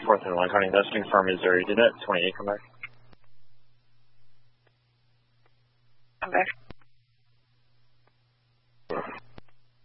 4th and 1 County Investing Firm, Missouri. Did that 28 come back? I'm back.